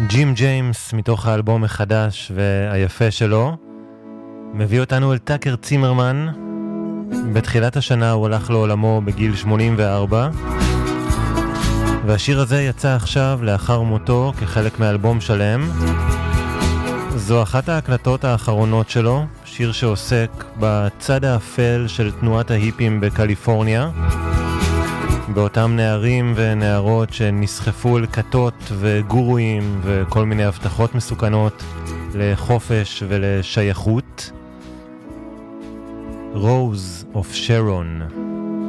ג'ים ג'יימס מתוך האלבום החדש והיפה שלו מביא אותנו אל טאקר צימרמן. בתחילת השנה הוא הלך לעולמו בגיל 84, והשיר הזה יצא עכשיו לאחר מותו כחלק מאלבום שלם. זו אחת ההקלטות האחרונות שלו, שיר שעוסק בצד האפל של תנועת ההיפים בקליפורניה, באותם נערים ונערות שנסחפו אל כתות וגורואים וכל מיני הבטחות מסוכנות לחופש ולשייכות. Rose of Sharon.